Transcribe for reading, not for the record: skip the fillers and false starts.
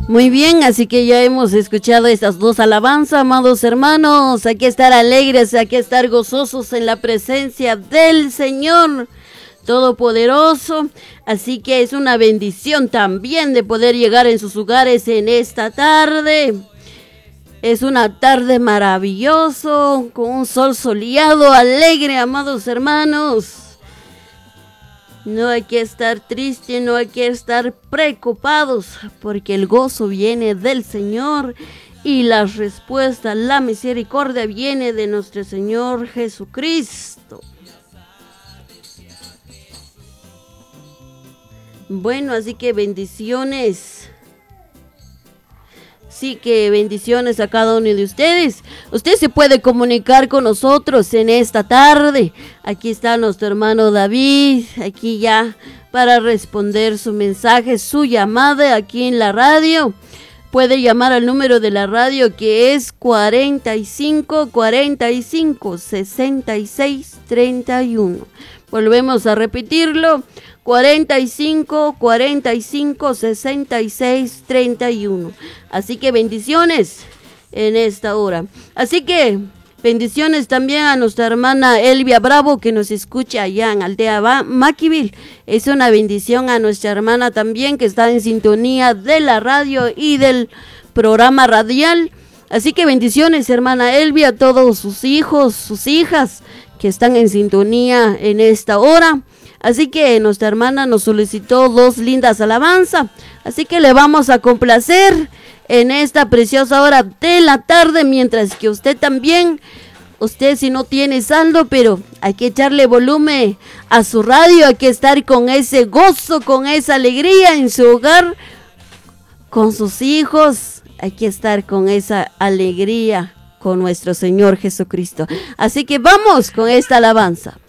Muy bien, así que ya hemos escuchado estas dos alabanzas, amados hermanos. Hay que estar alegres, hay que estar gozosos en la presencia del Señor Todopoderoso. Así que es una bendición también de poder llegar en sus hogares en esta tarde. Es una tarde maravilloso, con un sol soleado, alegre, amados hermanos. No hay que estar triste, no hay que estar preocupados, porque el gozo viene del Señor y la respuesta, la misericordia viene de nuestro Señor Jesucristo. Bueno, así que bendiciones. Sí, que bendiciones a cada uno de ustedes. Usted se puede comunicar con nosotros en esta tarde. Aquí está nuestro hermano David, aquí ya para responder su mensaje, su llamada aquí en la radio. Puede llamar al número de la radio que es 45 45 66 31. Volvemos a repetirlo. 45 45 66 31. Así que bendiciones en esta hora. Así que bendiciones también a nuestra hermana Elvia Bravo, que nos escucha allá en Aldea Maquiville. Es una bendición a nuestra hermana también, que está en sintonía de la radio y del programa radial. Así que bendiciones, hermana Elvia, a todos sus hijos, sus hijas que están en sintonía en esta hora. Así que nuestra hermana nos solicitó dos lindas alabanzas, así que le vamos a complacer en esta preciosa hora de la tarde, mientras que usted también, usted si no tiene saldo, pero hay que echarle volumen a su radio, hay que estar con ese gozo, con esa alegría en su hogar, con sus hijos, hay que estar con esa alegría con nuestro Señor Jesucristo. Así que vamos con esta alabanza.